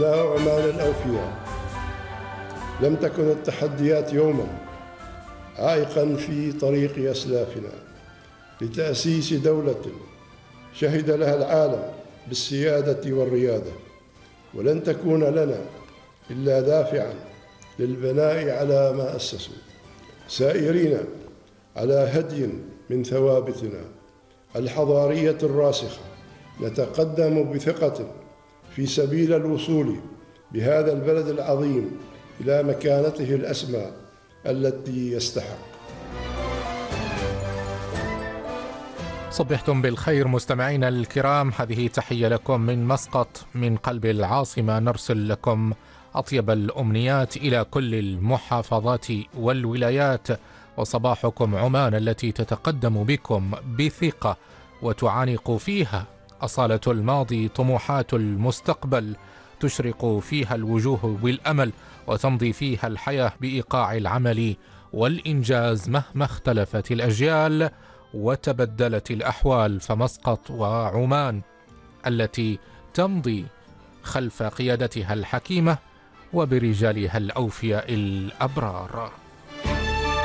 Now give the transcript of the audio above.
أبناء عمان الأوفياء، لم تكن التحديات يوما عائقا في طريق أسلافنا لتأسيس دولة شهد لها العالم بالسيادة والريادة، ولن تكون لنا إلا دافعا للبناء على ما أسسوا، سائرين على هدي من ثوابتنا الحضارية الراسخة، نتقدم بثقة في سبيل الوصول بهذا البلد العظيم إلى مكانته الأسمى التي يستحق. صبحتم بالخير مستمعينا الكرام، هذه تحية لكم من مسقط من قلب العاصمة، نرسل لكم أطيب الأمنيات إلى كل المحافظات والولايات، وصباحكم عمان التي تتقدم بكم بثقة وتعانق فيها أصالة الماضي طموحات المستقبل، تشرق فيها الوجوه بالأمل وتمضي فيها الحياة بإيقاع العمل والإنجاز مهما اختلفت الأجيال وتبدلت الأحوال. فمسقط وعمان التي تمضي خلف قيادتها الحكيمة وبرجالها الأوفياء الأبرار.